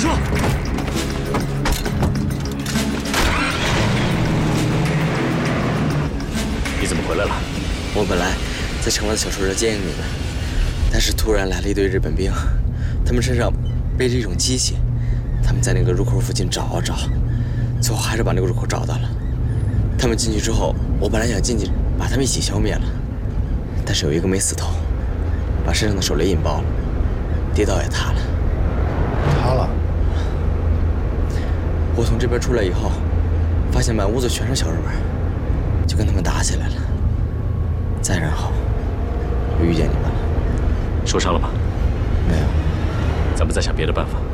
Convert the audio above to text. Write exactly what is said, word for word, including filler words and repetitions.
车！你怎么回来了？ 我本来在城外的小树林接应你们，但是突然来了一队日本兵，他们身上背着一种机器，他们在那个入口附近找啊找，最后还是把那个入口找到了。他们进去之后，我本来想进去把他们一起消灭了，但是有一个没死透，把身上的手雷引爆了，地道也塌了。 塌了。 我从这边出来以后，发现满屋子全是小日本，就跟他们打起来了。再然后，我遇见你们了。 受伤了吧？ 没有。 咱们再想别的办法。